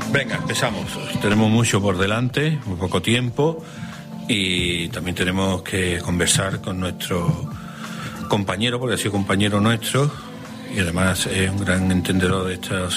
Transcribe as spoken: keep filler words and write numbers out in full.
Venga, empezamos. Tenemos mucho por delante, muy poco tiempo y también tenemos que conversar con nuestro compañero, porque ha sido compañero nuestro y además es un gran entendedor de estos